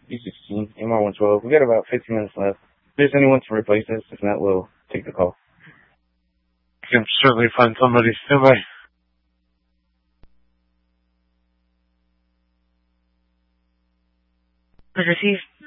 B16, MR112. We got about 15 minutes left. If there's anyone to replace us, if not, we'll take the call. I can certainly find somebody. Stand by. Received.